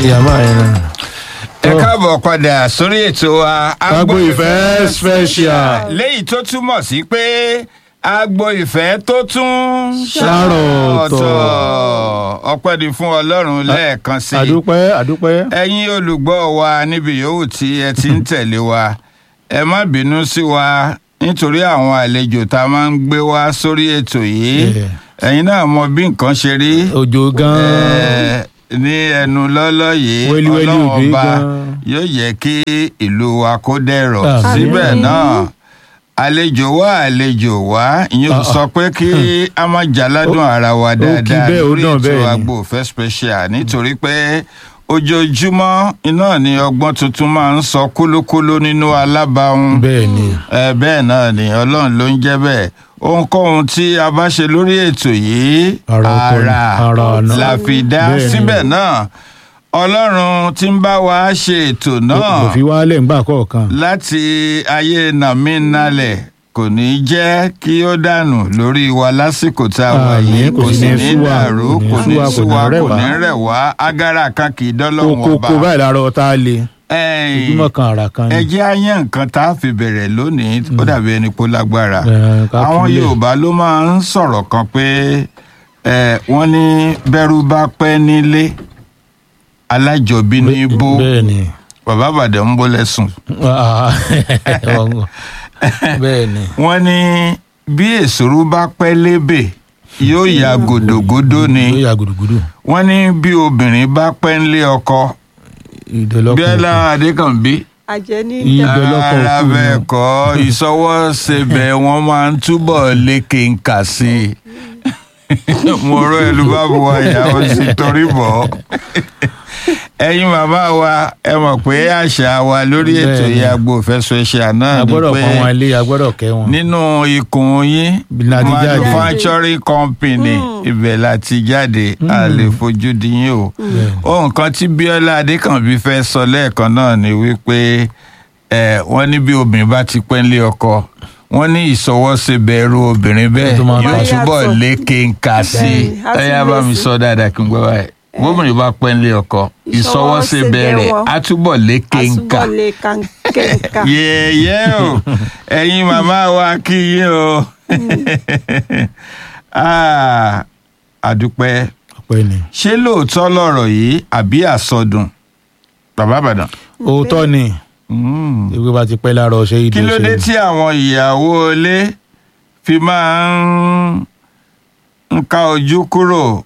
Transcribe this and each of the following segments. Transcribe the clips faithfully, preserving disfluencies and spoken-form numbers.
ìyàmá yẹn náà. ẹ káàbọ̀ padà sórí ètò wa Agbo Ìfẹ́ special. léyìí tó túmọ̀ sí pé Agbo Ìfẹ́ tó tún Ṣàrọ̀ ọ̀tọ̀. ọpẹ́ ni fún Ọlọ́run lẹ́ẹ̀kan sí i. àdúpẹ́ àdúpẹ́. ẹ̀yin olùgbọ́ wa níbi yòówù tí ẹ ti ń tẹ̀lé wa ẹ má bínú sí wa nítorí àwọn àlejò tá a máa ń gbé wá sórí ètò yìí ẹ̀yin náà mọ bí nǹkan ṣe rí. òjò gan-an. ní ẹnu lọ́lọ́ yìí Wẹ́líwẹ́lí Ọlọ́run òbí ọba gan. yóò yẹ kí ìlú wa kó dẹ̀rọ̀ Àmín. síbẹ̀ náà àlejò wá àlejò wá ìyẹn ò Ah, sọ pé kí a má jaládùn ara wa ó kì dáadáa bẹ́ẹ̀, ó lórí dàn ètò bẹ́ẹ̀ ni. Agbo Ìfẹ́ special nítorí pé ojoojúmọ́ iná ni ọgbọ́n tuntun máa ń sọ kúlúkúlú nínú alábàáhùn bẹ́ẹ̀ ni. ẹ bẹ́ẹ̀ náà ni Ọlọ́run ló ń jẹ́ bẹ́ẹ̀ ohunkóhun tí a bá ṣe lórí ètò yìí Ara ọkọ ni, ara ọ̀nà. la fi dá Bẹ́ẹ̀ ni. síbẹ̀ náà Ọlọ́run tí ń bá wa ṣe ètò kò náà fi wálẹ̀ ńgbà kọ̀ọ̀kan. láti ayé nàmínálẹ̀ kò ní jẹ́ kí ó dànù lórí wa lásìkò tá a wà Àmín, yìí kò kò sì sì ní ní sú wa, dàrú kò kò ní ní sú sú wa, wa kò ní kò ní rẹ̀ rẹ̀ wá agara kan kì í dọ́lọ́wọ́n ọba. kókó báyìí lára ọ̀tá le. Ẹ̀yin, ojúmọ́ kan àrà kan ni. ẹ jẹ́ àyàn nǹkan tá a fi bẹ̀rẹ̀ lónìí ó dàbí ẹni pé ó lágbára Ẹ̀, ká àwọn kílẹ̀. Yorùbá ló máa ń sọ̀rọ̀ kan pé ẹ, wọ́n ní bẹ́rù bá pẹ́ nílé alájọbí ní bó bẹ́ẹ̀ ni. bàbá Ìbàdàn ń bó lẹ́sùn. bẹ́ẹ̀ ni. wọ́n ní bí èsòrò bá pẹ́ lébè yóò ya gòdògòdò ni yóò ya gudugudu. wọ́n ní bí obìnrin bá pẹ́ ńlé ọkọ ìdọ̀lọ́kọ̀ Bíọ́lá Adékànbí àjẹ́ ní Ibẹ̀ lọ́kọ̀ ara òkú bẹ́ẹ̀ ni. kọ́ ìṣọwọ́sebẹ̀ wọ́n máa ń túbọ̀ lékè ńkà sí i mo rọ ẹlú bá bu ìyàwó sí torí bọ̀ ẹ̀yin màmá wa ẹ mọ̀ pé àṣà wa lórí ètò yìí Agbo Ìfẹ́ special náà a ni gbọ́dọ̀ pé pọ́n wọn ilé a gbọ́dọ̀ kẹ́ wọn. nínú ikùn yín Bí la ti jáde. manufacturing company ibẹ̀ la ti jáde a lè fojú di yín o ohun kan tí Bíọ́lá Adékànbí fẹ́ sọ lẹ́ẹ̀kan náà ni wípé ẹ wọ́n ní bí obìnrin bá ti pẹ́ ńlé ọkọ wọ́n ní ìṣọwọ́sebẹ̀ irú obìnrin bẹ́ẹ̀ Tó máa yóò ta. túbọ̀ lékè ńkà sí i Bẹ́ẹ̀ni, á ẹ yá tún bá lé mi sí. sọ dáadáa kí n gbọ́ báyìí bóbìnrin bá pẹ́ ńlé ọkọ ìṣọwọ́sebẹ̀ rẹ̀ wọn. á túbọ̀ lékè ńkà àtúbọ̀lé kàǹkẹ́ǹkà. yẹ̀yẹ́ o ẹ̀yin màmá wa kí yín o Ah, àdúpẹ́ ọpẹ́ ni. ṣé lóòótọ́ lọ̀rọ̀ yìí àbí àsọdùn bàbá Ìbàdàn. òótọ́ ni. Mm. ìwé bá ti pẹ́ lára ọ̀sẹ̀ yìí. kí ló dé tí àwọn ìyàwó ilé fi máa ń ń ká ojú kúrò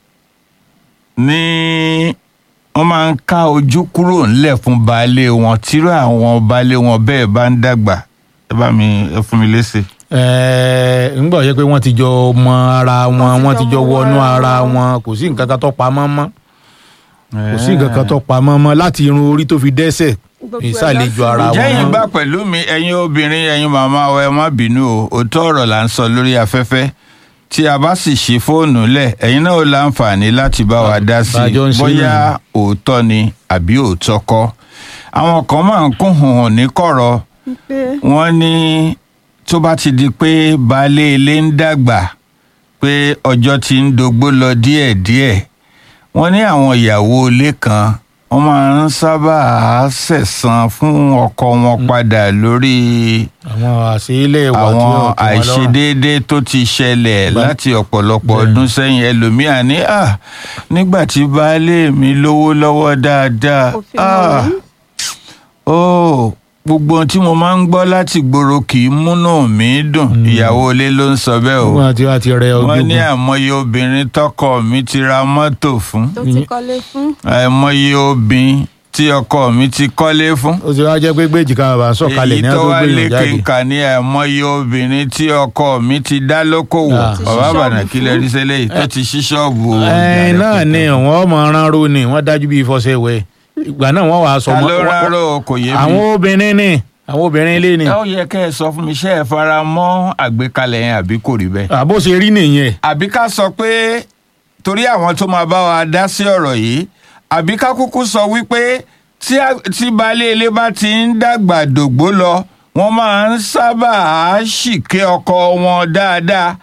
ní wọ́n máa ń ká ojú kúrò ńlẹ̀ fún baálé wọn tírú àwọn baálé wọn bẹ́ẹ̀ bá ń dàgbà ẹ bá mi ẹ fún mi léṣe. ẹ̀ẹ́ ńgbà yẹ pé wọ́n ti jọ mọ ara wọn wọ́n ti jọ wọnú ara wọn kò sí nǹkan kan tó pamọ́ mọ́ kò sí nǹkan kan tó pamọ́ mọ́ láti irun orí tó fi dẹ́sẹ̀ ìsàlejò ara wọn. ǹjẹ́ yín gbà pẹ̀lú mi ẹ̀yin obìnrin ẹ̀yin màmá wa ẹ má bínú o òótọ́ ọ̀rọ̀ là ń sọ lórí afẹ́fẹ́ tí a bá sì ṣí fóònù lẹ̀ ẹ̀yin náà ó láǹfààní láti bá wa dá sí Bá a jọ ń i ṣe bóyá náà. òótọ́ ni àbí òótọ́ kọ́ àwọn kan máa ń kún hùhùn ní kọ̀rọ̀ pé wọ́n ní tó bá ti di pé baálé ilé ń dàgbà pé ọjọ́ ti ń dogbó lọ díẹ̀díẹ̀ wọ́n ní àwọn ìyàwó ilé kan wọ́n máa ń sábà ṣẹ̀san fún ọkọ wọn padà lórí àwọn àṣeyílẹ̀ ìwà tí àwọn yóò tó wọn lọ́rùn. àìṣedéédé tó ti ṣẹlẹ̀ Bá- láti ọ̀pọ̀lọpọ̀ Bẹ́ẹ̀ni. ọdún sẹ́yìn ẹlòmíà ní à nígbà tí baálé mi lówó lọ́wọ́ dáadáa òfin ah, wọ̀nyí ó gbogbo ohun tí mo máa ń gbọ́ láti gbòòrò kì í múnú mi dùn ìyàwó ilé ló ń sọ bẹ́ẹ̀ o wọ́n ti wá ti rẹ wọ́n ní ojúgun. àìmọye obìnrin tọkọ mi ti ra mọ́tò fún tó ti kọ́lé fún. àìmọye obìnrin tí ọkọ mi ti kọ́lé fún ó ti wá jẹ́ pé gbèjì kan bàbá ń sọ̀kalẹ̀ èyí ní tó àtúgbò wá èèyàn lékè jáde. ńkà ní àìmọye obìnrin tí ọkọ mi ti dá lókòwò Ah. bàbá Ti ṣí Ìbàdàn ṣọ́ọ̀bù kí lè rí sẹ́lẹ̀ yìí tó ti ṣí ṣọ́ọ̀bù ẹ̀ẹ́n náà ni wọ́n mọ̀ ránró ni wọ́n dájú bíi ìfọsẹ̀ wẹ̀ ìgbà náà wọ́n wàá sọ ta mọ́- ló rárò kò yé mi. àwọn obìnrin ni àwọn obìnrin ilé ni ẹ ó yẹ kẹ́ ẹ sọ fún mi ṣé ẹ fara mọ́ àgbékalẹ̀ yẹn àbí kò rí bẹ́ẹ̀. àbó ṣe rí nìyẹn. àbí ká sọ pé torí àwọn tó máa bá wa dá sí ọ̀rọ̀ yìí àbí ká kúkú sọ wípé tí a- tí baálé ilé bá ti ń dàgbà dògbó lọ wọ́n máa ń sábà ṣìkẹ́ ọkọ wọn dáadáa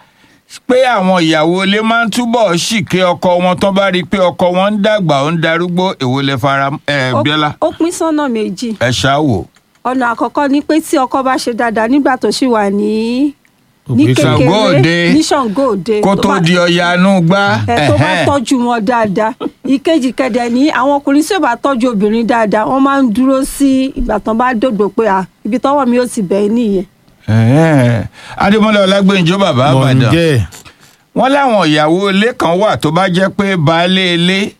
pé àwọn ìyàwó ilé máa ń túbọ̀ ṣìkè ọkọ wọn tó bá rí i pé ọkọ wọn ń dàgbà ó ń darúgbó, èwo lẹ fara ẹ Ó- Bíọ́lá ó pín sọ́nà méjì. ẹ ṣáwò. Ọ̀nà àkọ́kọ́ ni pé tí ọkọ bá ṣe dáadáa nígbà tó ṣì wà ní ní Òbí Ṣàngó kékeré Òde. ní Ṣàngó Òde kó tó bá- di ọya inú gbá. ẹ tó bá ẹ̀hẹ́n. tọ́jú wọn dáadáa. Ìkejì kẹdẹ ní àwọn ọkùnrin tí ò bá tọ́jú obìnrin dáadáa wọ́n máa ń dúró sí ìgbà tán bá dòdò pé à ibi tọ́wọ́ mi ó ti bẹ̀ ẹ́ nìyẹn. Ẹ̀hẹ́n. Adémọ́lá Ọlágbèǹjọ́ bàbá Ìbàdàn Bọ̀ǹjẹ́ wọ́n láwọn ìyàwó ilé kan wà tó bá jẹ́ pé baálé ilé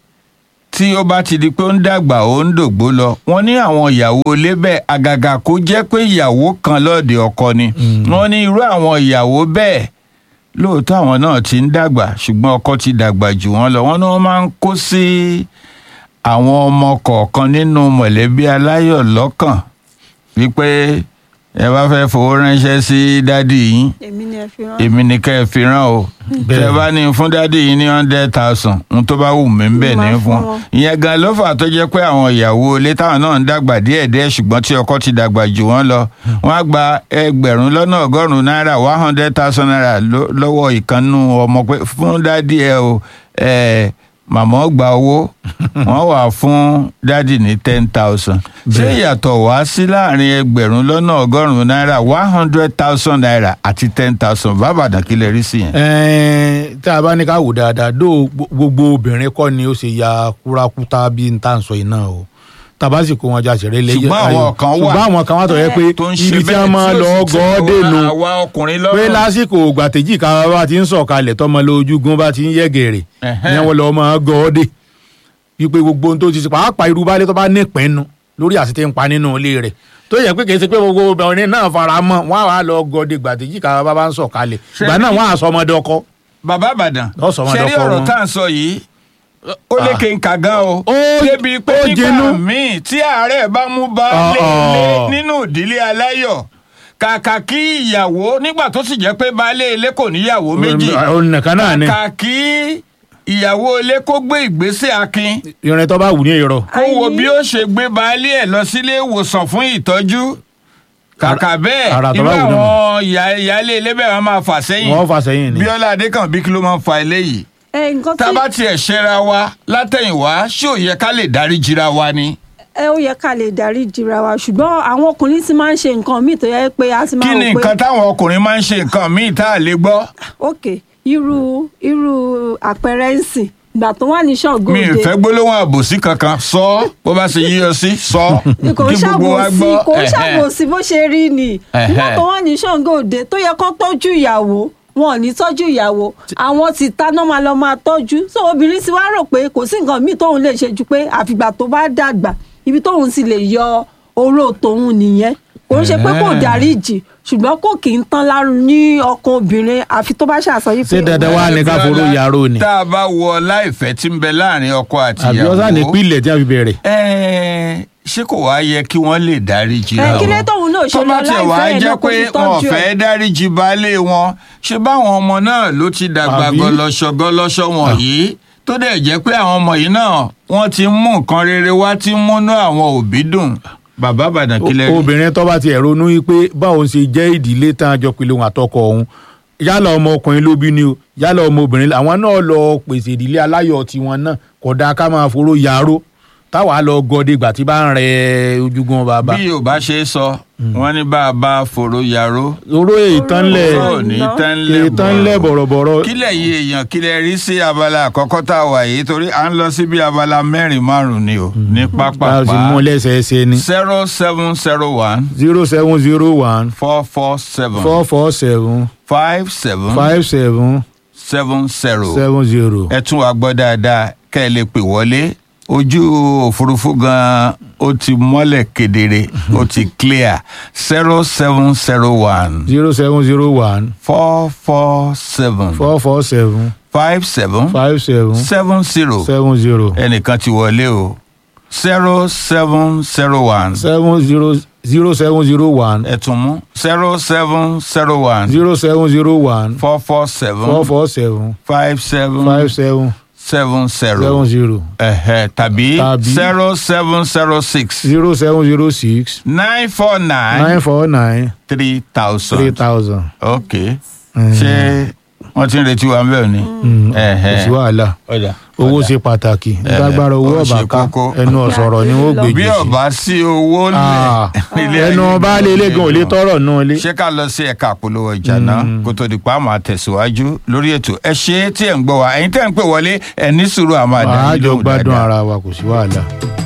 tí ó bá ti di pé ó ń dàgbà ó ń dògbó lọ wọ́n ní àwọn ìyàwó ilé bẹ́ẹ̀ àgàgà kó jẹ́ pé ìyàwó kan lọ́ọ̀dẹ̀ ọkọ ni wọ́n ní irú àwọn ìyàwó bẹ́ẹ̀ lóòótọ́ àwọn náà ti ń dàgbà ṣùgbọ́n ọkọ ti dàgbà jù wọ́n lọ wọ́n ní wọ́n máa ń kó sí àwọn ọmọ kọ̀ọ̀kan nínú mọ̀lẹ́bí aláyọ̀ lọ́kàn wípé ẹ bá fẹ́ fowó ránṣẹ́ sí dádì yín èmi ni ẹ fi rán. èmi ni kẹ́ ẹ fi rán o tẹ bá ní fún dádì yín ní hundred thousand n tó bá wù mí ń bẹ̀ ní Máa fún fún wọn. ìyẹn gan ló fà tó jẹ́ pé àwọn ìyàwó ilé táwọn náà ń dàgbà díẹ̀díẹ̀ ṣùgbọ́n tí ọkọ ti dàgbà jù wọ́n lọ wọ́n á gba ẹgbẹ̀rún lọ́nà ọgọ́rùn-ún náírà one hundred thousand naira ló- lọ́wọ́ ìkànnù ọmọ pé fún dádì ẹ o ẹ màmá ó gba owó wọ́n wà fún dádì ní ten thousand ṣé ìyàtọ̀ wá sí láàrin ẹgbẹ̀rún lọ́nà ọgọ́rùn-ún náírà one hundred thousand naira àti ten thousand bàbàdàn kí lè rí sí yẹn. Ẹ̀ẹ́n, tá a bá ní ká wò dáadáa dó gbogbo obìnrin kọ́ ni ó ṣe ya kúrakúta bí n tá à ń sọ yìí náà o tabasiko wọn jàṣẹrẹ lẹ́yìn Ṣùgbọ́n àwọn kan wà ṣùgbọ́n àwọn kan wà tó yẹ pé tó ń ṣe ibi tí bẹ́ẹ̀ wọ́n máa tí ó lọ sì gọ́ tẹ́ dènù àwa ọkùnrin pé lọ́rùn. lásìkò gbàtẹ́jì ká bá ti ń sọ̀kalẹ̀ tọmọ lójúgun bá ti ń yẹ̀gẹ̀rẹ̀ Ẹ̀hẹ́n. ni wọ́n lọ máa gọ́ dé wípé gbogbo ohun tó ti ṣe pàápàá irú baálé tó bá nípinnu lórí àti tí ń pa nínú ilé rẹ̀ tó yẹ pé kì í ṣe pé gbogbo obìnrin náà fara mọ́ wọn á wá lọ gọ́ de gbàtẹ́jì ká bá bá ń sọ̀kalẹ̀ ìgbà náà wọn á sọ ọmọdé ọkọ. bàbá àbàdàn Lọ sọ wọn ṣe rí dọ́kọ ọ̀rọ̀ wọn. tá à ń sọ yìí ó lè ké nǹka gan o Ó- débi pé ó nígbà jẹnu. míì tí àárẹ̀ bá mú baálé Ọ̀, ilé ọ̀. nínú ìdílé aláyọ̀ kàkà kí ìyàwó nígbà tó sì jẹ́ pé baálé ilé kò níyàwó méjì òun nìkan náà ni kàkà kí ìyàwó ilé kó gbé ìgbésẹ̀ akin irin tó bá wù ní èrò. kó wo bí ó ṣe gbé baálé ẹ̀ lọ sílé ìwòsàn fún ìtọ́jú kàkà bẹ́ẹ̀ Ara tó irú bá wù náà. àwọn ìyá- ìyáálé ilé bẹ́ẹ̀ wọ́n máa fà sẹ́yìn wọ́n fà sẹ́yìn ni. Bíọ́lá Adékànbí kí ló máa ń fa eléyìí ẹ nǹkan tá a tí bá tiẹ̀ ṣẹra wa látẹ̀yìnwá ṣé ò yẹ ká lè dárí jìra wa ni. ẹ ó yẹ ká lè darí jìra wa ṣùgbọ́n àwọn ọkùnrin ti máa ń ṣe nǹkan míì tó yẹ pé a ti máa kí ni rò pé nǹkan táwọn ọkùnrin máa ń ṣe nǹkan míì tá a lè gbọ́. ok irú irú àpẹẹrẹ ń sìn ìgbà tó wà ní Ṣàngó mi ì Òde fẹ́ gbólóhùn àbòsí kankan sọ ọ́ bó bá ṣe yí ọ sí sọ ọ́ kò ń kí gbogbo wa ṣàbòsí gbọ́. kò ń ṣàbòsí bó ṣe rí ni Ẹ̀hẹ́. nígbà tó wà ní Ṣàngó Òde tó yẹ kó tọ́jú ìyàwó wọn ò ní tọ́jú ìyàwó àwọn ti ta náà máa lọ máa tọ́jú so obìnrin ti wá rò pé kò sí nǹkan míì tóun lè ṣe ju pé àfìgbà tó bá dàgbà ibi tóun sì lè yọ oró tòun nìyẹn kò ń ṣe pé kò Ẹ̀hẹ́. dáríjì ṣùgbọ́n kò kì í tán lárun ní ọkàn obìnrin àfi tó bá ṣàṣọ yìí pé Ṣé dandan wá ní ká foró yàrá ni. tá a bá wọ láìfẹ́ tí ń bẹ láàrin ọkọ àti àbí ìyàwó. ọ̀sán ní pílẹ̀ tí a fi bẹ̀rẹ̀. Ẹ́ẹ̀, ṣé kò wá yẹ kí wọ́n lè dárí jìra Ẹ, wọn. kí ló tóun náà ṣe tó bá lọ tiẹ̀ wá láìfẹ́ ẹ̀ jẹ́ náà kó pé fi wọn ò tọ́jú ẹ̀. fẹ́ dárí jì baálé wọn ṣé báwọn ọmọ náà ló ti dàgbà Àbí? gọlọṣọ gọlọṣọ wọ̀nyí tó dẹ̀ jẹ́ pé àwọn ọmọ yìí náà wọ́n ti mú nǹkan rere wá tí ń múnú àwọn òbí dùn. bàbá Ìbàdàn kílẹ̀ rí. obìnrin tó bá ti ẹ̀ ronú wípé báwo ṣe jẹ́ ìdílé tán àjọ pẹ̀lú òun àtọkọ òun yálà ọmọ ọkùnrin ló bí ni o yálà ọmọ obìnrin àwọn náà lọ pèsè ìdílé aláyọ̀ tiwọn náà kò dáa ká máa foró yàrá táwa lọ gọdẹ ìgbà tí bá ń rẹ ojúgun bàbá. bí yorùbá ṣe sọ wọ́n ní bá a bá fòrò yàrá oró ìtànlẹ̀ ò ní tẹ́ńlẹ̀ ìtànlẹ̀ bọ̀rọ̀bọ̀rọ̀. kílẹ̀ yìí èèyàn kílẹ̀ rí sí abala àkọ́kọ́ tá a wà yìí torí à ń lọ sí bí abala mẹ́rin márùn-ún ni o ní bá a sì pápápá mú lẹ́sẹẹsẹ ni. zero seven zero one zero seven zero one four four seven four four seven five seven five seven seven zero seven zero. ẹ tún wa gbọ́ dáadáa kẹ́ ẹ lè pè wọlé ojú òfurufú gan ó ti mọ́lẹ̀ kedere ó ti clear zero seven zero one zero seven zero one four four seven four four seven five seven five seven seven zero seven zero ẹnìkan ti wọlé o zero seven zero one seven zero zero seven zero one ẹ tún mú zero seven zero one zero seven zero one four four seven four four seven five seven five seven seven seven zero zero ẹ̀hẹ̀ tàbí Tàbí zero seven zero six zero seven zero six nine four nine nine four nine three three thousand. thousand. ok ṣé wọ́n ti ń retí wa ń bẹ̀rù ni. kò sí wàhálà Ọ̀dà. owó ṣe pàtàkì gbàgbára owó ó ṣe ọ̀bà ká kókó. ẹnu ọ̀sọ̀rọ̀ ni wọ́n gbé bí jù sí. ọba sí owó Ah, lẹ̀ ẹnu ọba lè lé gan ò lè tọrọ náà lé. ṣé ká lọ sí ẹ̀ka àpolówó ọjà náà kó tó di pa àmọ́ àtẹ̀síwájú lórí ètò ẹ ṣe tí ẹ̀ ń gbọ́ wa ẹ̀yin tẹ́ ń pè wọlé ẹ̀ ní sùúrù àmọ́ àdáyé àjọ lóhùn gbádùn dáadáa. ara wa kò sí wàhálà.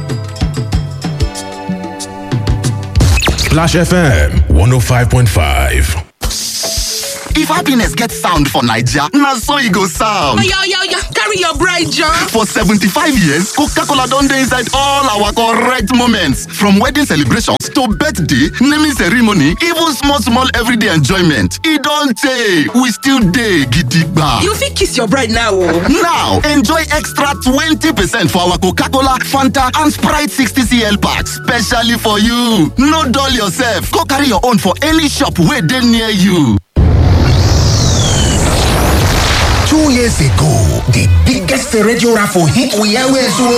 Flash F M one oh five point five. If happiness gets sound for Naija, na so e go sound. Oya, oya, oya, carry your bride, John. For seventy-five years, Coca-Cola don dey inside all our correct moments. From wedding celebrations to birthday, naming ceremony, even small small everyday enjoyment. E don tey, we still dey gidigba. You fit kiss your bride now, oh. Now, enjoy extra twenty percent for our Coca-Cola, Fanta and Sprite sixty centiliters packs specially for you. No dull yourself, go carry your own for any shop wey dey near you. Two years ago, the biggest radio raffle hit we always won.